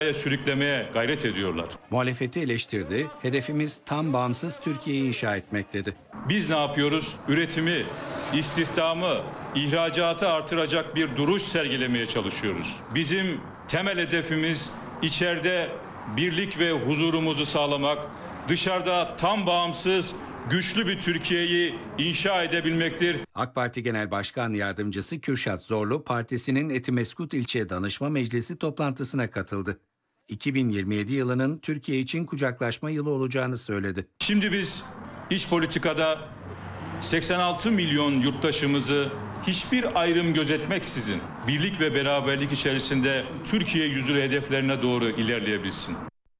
sürüklemeye gayret ediyorlar. Muhalefeti eleştirdi, hedefimiz tam bağımsız Türkiye'yi inşa etmek dedi. Biz ne yapıyoruz? Üretimi, istihdamı, ihracatı artıracak bir duruş sergilemeye çalışıyoruz. Bizim temel hedefimiz içeride birlik ve huzurumuzu sağlamak, dışarıda tam bağımsız, güçlü bir Türkiye'yi inşa edebilmektir. AK Parti Genel Başkan Yardımcısı Kürşat Zorlu, partisinin Etimeskut İlçe Danışma Meclisi toplantısına katıldı. 2027 yılının Türkiye için kucaklaşma yılı olacağını söyledi. Şimdi biz iç politikada 86 milyon yurttaşımızı hiçbir ayrım gözetmeksizin birlik ve beraberlik içerisinde Türkiye yüzü hedeflerine doğru ilerleyebilsin.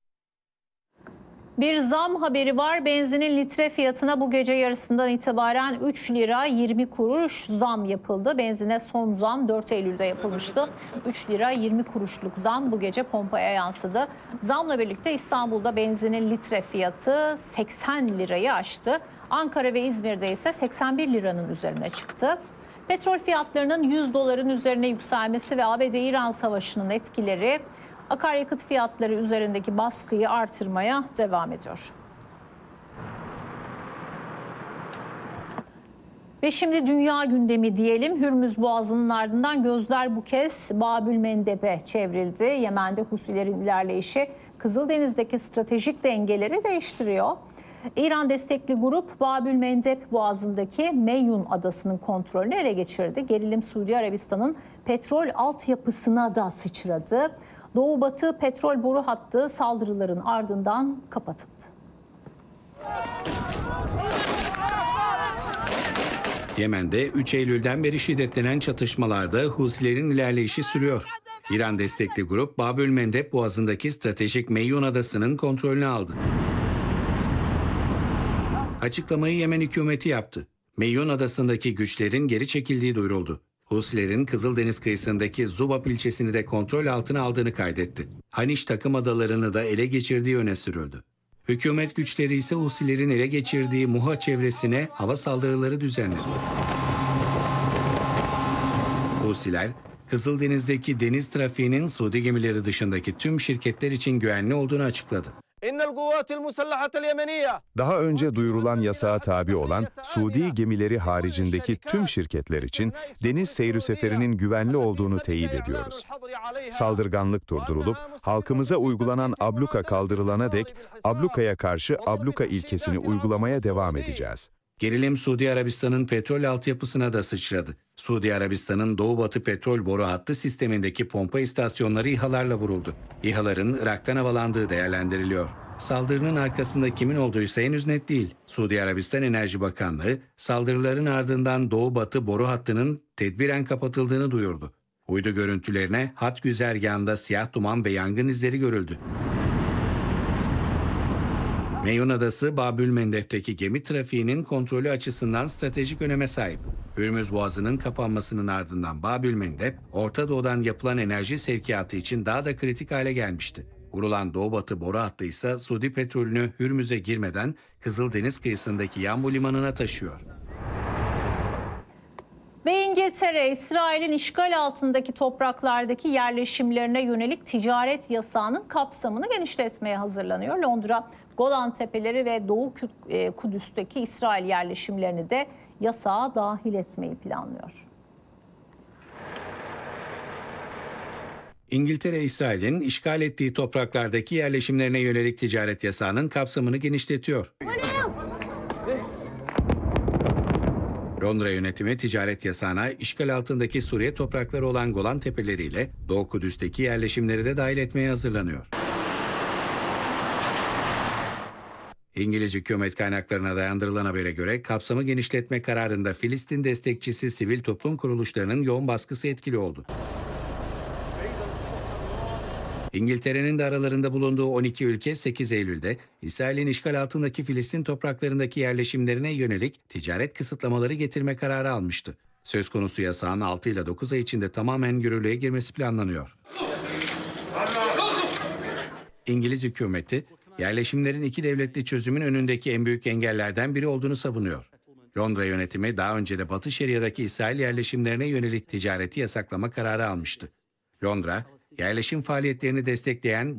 Bir zam haberi var. Benzinin litre fiyatına bu gece yarısından itibaren 3 lira 20 kuruş zam yapıldı. Benzine son zam 4 Eylül'de yapılmıştı. 3 lira 20 kuruşluk zam bu gece pompaya yansıdı. Zamla birlikte İstanbul'da benzinin litre fiyatı 80 lirayı aştı. Ankara ve İzmir'de ise 81 liranın üzerine çıktı. Petrol fiyatlarının 100 doların üzerine yükselmesi ve ABD-İran savaşının etkileri akaryakıt fiyatları üzerindeki baskıyı artırmaya devam ediyor. Ve şimdi dünya gündemi diyelim. Hürmüz Boğazı'nın ardından gözler bu kez Babülmendeb'e çevrildi. Yemen'de Husilerin ilerleyişi Kızıldeniz'deki stratejik dengeleri değiştiriyor. İran destekli grup Babülmendeb Boğazı'ndaki Meyyun Adası'nın kontrolünü ele geçirdi. Gerilim Suudi Arabistan'ın petrol altyapısına da sıçradı. Doğu-Batı petrol boru hattı saldırıların ardından kapatıldı. Yemen'de 3 Eylül'den beri şiddetlenen çatışmalarda Husilerin ilerleyişi sürüyor. İran destekli grup Babülmendeb Boğazı'ndaki stratejik Meyyun Adası'nın kontrolünü aldı. Açıklamayı Yemen hükümeti yaptı. Meyyun Adası'ndaki güçlerin geri çekildiği duyuruldu. Husilerin Kızıldeniz kıyısındaki Zubab ilçesini de kontrol altına aldığını kaydetti. Haniş takım adalarını da ele geçirdiği öne sürüldü. Hükümet güçleri ise Husilerin ele geçirdiği Muha çevresine hava saldırıları düzenledi. Husiler, Kızıldeniz'deki deniz trafiğinin Suudi gemileri dışındaki tüm şirketler için güvenli olduğunu açıkladı. Daha önce duyurulan yasağa tabi olan Suudi gemileri haricindeki tüm şirketler için deniz seyri seferinin güvenli olduğunu teyit ediyoruz. Saldırganlık durdurulup halkımıza uygulanan abluka kaldırılana dek ablukaya karşı abluka ilkesini uygulamaya devam edeceğiz. Gerilim Suudi Arabistan'ın petrol altyapısına da sıçradı. Suudi Arabistan'ın Doğu-Batı petrol boru hattı sistemindeki pompa istasyonları İHA'larla vuruldu. İHA'ların Irak'tan havalandığı değerlendiriliyor. Saldırının arkasında kimin olduğuysa henüz net değil. Suudi Arabistan Enerji Bakanlığı saldırıların ardından Doğu-Batı boru hattının tedbiren kapatıldığını duyurdu. Uydu görüntülerine hat güzergahında siyah duman ve yangın izleri görüldü. Meyyun Adası, Babülmendeb'teki gemi trafiğinin kontrolü açısından stratejik öneme sahip. Hürmüz Boğazı'nın kapanmasının ardından Babülmendeb, Orta Doğu'dan yapılan enerji sevkiyatı için daha da kritik hale gelmişti. Vurulan Doğu-Batı boru hattı ise Suudi petrolünü Hürmüz'e girmeden Kızıldeniz kıyısındaki Yanbu Limanı'na taşıyor. Ve İngiltere, İsrail'in işgal altındaki topraklardaki yerleşimlerine yönelik ticaret yasağının kapsamını genişletmeye hazırlanıyor. Londra, Golan Tepeleri ve Doğu Kudüs'teki İsrail yerleşimlerini de yasağa dahil etmeyi planlıyor. İngiltere, İsrail'in işgal ettiği topraklardaki yerleşimlerine yönelik ticaret yasağının kapsamını genişletiyor. Londra yönetimi ticaret yasağına işgal altındaki Suriye toprakları olan Golan Tepeleri ile Doğu Kudüs'teki yerleşimleri de dahil etmeye hazırlanıyor. İngiliz hükümet kaynaklarına dayandırılan habere göre kapsamı genişletme kararında Filistin destekçisi sivil toplum kuruluşlarının yoğun baskısı etkili oldu. İngiltere'nin de aralarında bulunduğu 12 ülke 8 Eylül'de İsrail'in işgal altındaki Filistin topraklarındaki yerleşimlerine yönelik ticaret kısıtlamaları getirme kararı almıştı. Söz konusu yasağın 6 ile 9 ay içinde tamamen yürürlüğe girmesi planlanıyor. İngiliz hükümeti, yerleşimlerin iki devletli çözümün önündeki en büyük engellerden biri olduğunu savunuyor. Londra yönetimi daha önce de Batı Şeria'daki İsrail yerleşimlerine yönelik ticareti yasaklama kararı almıştı. Londra, yerleşim faaliyetlerini destekleyen